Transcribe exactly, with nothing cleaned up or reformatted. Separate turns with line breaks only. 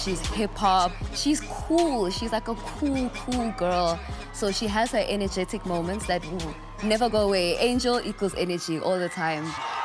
she's hip-hop, she's cool. She's like a cool, cool girl. So she has her energetic moments that will never go away. Angel equals energy all the time.